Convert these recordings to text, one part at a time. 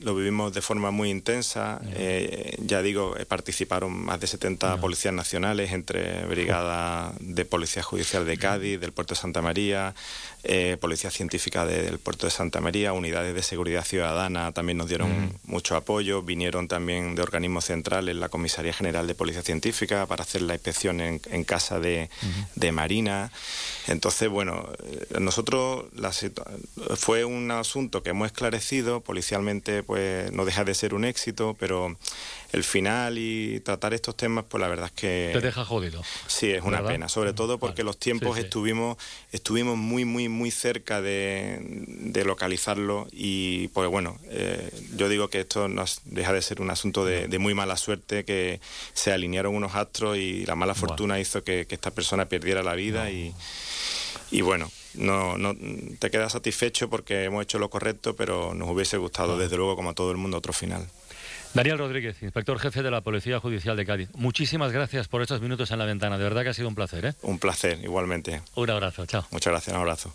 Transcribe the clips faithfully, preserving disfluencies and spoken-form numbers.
Lo vivimos de forma muy intensa. Uh-huh. Eh, ya digo, participaron más de setenta uh-huh. policías nacionales, entre Brigada de Policía Judicial de Cádiz, del Puerto de Santa María, eh, Policía Científica de, del Puerto de Santa María, unidades de seguridad ciudadana también nos dieron uh-huh. mucho apoyo. Vinieron también de organismos centrales la Comisaría General de Policía Científica para hacer la inspección en, en casa de, uh-huh. de Marina. Entonces, bueno, nosotros la situ- fue un asunto que hemos esclarecido policialmente. Pues no deja de ser un éxito, pero el final y tratar estos temas, pues la verdad es que... Te deja jodido. Sí, es una ¿verdad? pena, sobre todo porque vale. los tiempos sí, sí. estuvimos estuvimos muy, muy, muy cerca de, de localizarlo y, pues bueno, eh, yo digo que esto no deja de ser un asunto de, de muy mala suerte, que se alinearon unos astros y la mala fortuna bueno. hizo que, que esta persona perdiera la vida no. y, y bueno... No, no te quedas satisfecho porque hemos hecho lo correcto, pero nos hubiese gustado, desde luego, como a todo el mundo, otro final. Daniel Rodríguez, inspector jefe de la Policía Judicial de Cádiz. Muchísimas gracias por estos minutos en La Ventana. De verdad que ha sido un placer, ¿eh? Un placer, igualmente. Un abrazo, chao. Muchas gracias, un abrazo.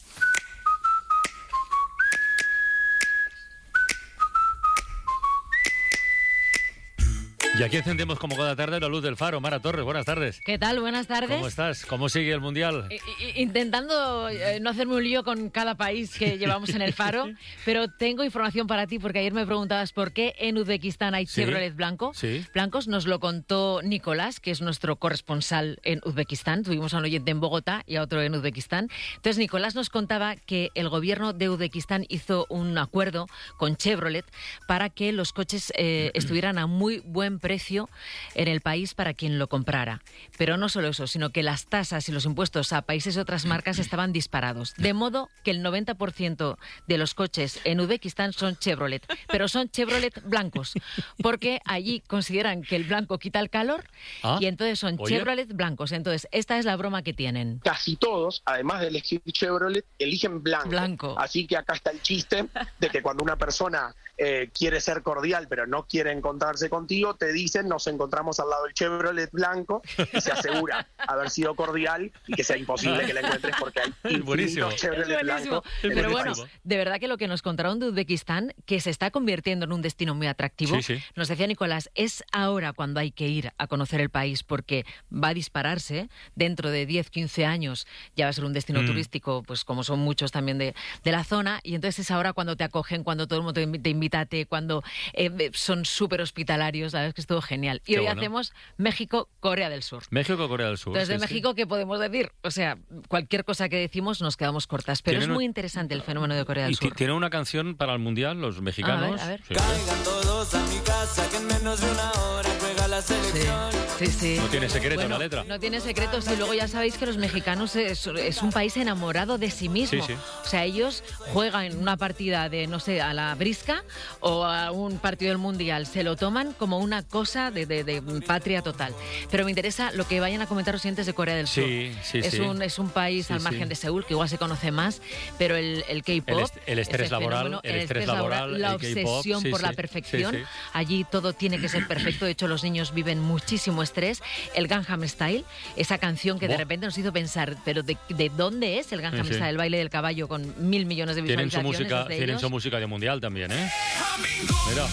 Y aquí encendemos como cada tarde la luz del faro. Mara Torres, buenas tardes. ¿Qué tal? Buenas tardes. ¿Cómo estás? ¿Cómo sigue el Mundial? I- I- intentando eh, no hacerme un lío con cada país que llevamos en el faro, pero tengo información para ti, porque ayer me preguntabas por qué en Uzbekistán hay ¿Sí? Chevrolet blanco. ¿Sí? Blancos. Nos lo contó Nicolás, que es nuestro corresponsal en Uzbekistán. Tuvimos a un oyente en Bogotá y a otro en Uzbekistán. Entonces, Nicolás nos contaba que el gobierno de Uzbekistán hizo un acuerdo con Chevrolet para que los coches eh, estuvieran a muy buen precio en el país para quien lo comprara. Pero no solo eso, sino que las tasas y los impuestos a países y otras marcas estaban disparados. De modo que el noventa por ciento de los coches en Uzbekistán son Chevrolet, pero son Chevrolet blancos, porque allí consideran que el blanco quita el calor ¿Ah? y entonces son Oye. Chevrolet blancos. Entonces, esta es la broma que tienen. Casi todos, además de elegir Chevrolet, eligen blanco. Blanco. Así que acá está el chiste de que cuando una persona eh, quiere ser cordial pero no quiere encontrarse contigo, te dicen nos encontramos al lado del Chevrolet blanco y se asegura haber sido cordial y que sea imposible que la encuentres porque hay Buenísimo. infinitos Chevrolet Buenísimo. blancos. en Pero el bueno, país. de verdad que lo que nos contaron de Uzbekistán, que se está convirtiendo en un destino muy atractivo, Sí, sí. nos decía Nicolás, es ahora cuando hay que ir a conocer el país, porque va a dispararse. Dentro de diez, quince años ya va a ser un destino Mm. turístico, pues como son muchos también de, de la zona, y entonces es ahora cuando te acogen, cuando todo el mundo te invi- te invita a té, cuando eh, son súper hospitalarios. La verdad es que es todo genial. Y Qué hoy bueno. hacemos México, Corea del Sur. México, Corea del Sur. Entonces, de sí, sí. México, ¿qué podemos decir? O sea, cualquier cosa que decimos nos quedamos cortas, pero es Tienen un- muy interesante el fenómeno de Corea del ¿Y ti- Sur. tiene una canción para el Mundial, los mexicanos? A ver, a ver. Sí. Caigan todos a mi casa, que en menos de una hora juega la Sí, selección. sí, sí. No tiene secreto Bueno, la letra. No tiene secretos, y luego ya sabéis que los mexicanos es, es un país enamorado de sí mismo. Sí, sí. O sea, ellos juegan una partida de, no sé, a la brisca o a un partido del Mundial. Se lo toman como una cosa de, de- de patria total. Pero me interesa lo que vayan a comentar los siguientes de Corea del Sur. Sí, sí, es sí. Un, es un país Sí, al margen sí. de Seúl, que igual se conoce más, pero el, el K-pop... El est- el estrés ese laboral, fenómeno, el estrés laboral, la el K-pop, obsesión sí, por sí, la sí, perfección. sí. Allí todo tiene que ser perfecto. De hecho, los niños viven muchísimo estrés. El Gangnam Style, esa canción que de Buah. repente nos hizo pensar, ¿pero de, de dónde es el Gangnam Sí, sí. Style? El baile del caballo con mil millones de Tienen su visualizaciones. música, es de tienen ellos. su música de Mundial también, ¿eh? Mira.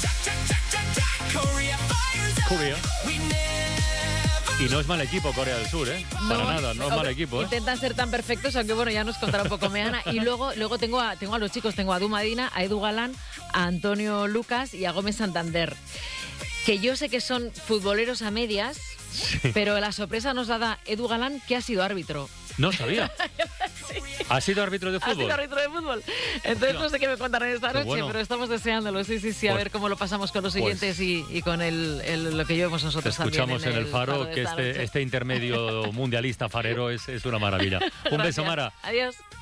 Corea. Y no es mal equipo Corea del Sur, ¿eh? Para nada, no es mal hombre, equipo, ¿eh? Intentan ser tan perfectos, aunque bueno, ya nos contará un poco Meana. Y luego, luego tengo, a, tengo a los chicos, tengo a Du Madina, a Edu Galán, a Antonio Lucas y a Gómez Santander. Que yo sé que son futboleros a medias, pero la sorpresa nos la da Edu Galán, que ha sido árbitro. No sabía. ¿Ha sido árbitro de Ha sido fútbol? árbitro de fútbol. Entonces no sé qué me contarán esta Qué noche, bueno. pero estamos deseándolo. Sí, sí, sí, a Pues- ver cómo lo pasamos con los pues- oyentes y, y con el, el- lo que llevemos Te nosotros escuchamos también en el Faro, de que esta este, noche. este intermedio mundialista farero es, es una maravilla. Un beso, Gracias. Mara. Adiós.